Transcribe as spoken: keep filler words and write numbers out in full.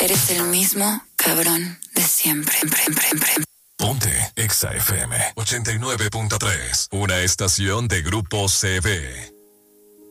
Eres el mismo cabrón de siempre. Ponte Exa F M ochenta y nueve punto tres, una estación de Grupo C B.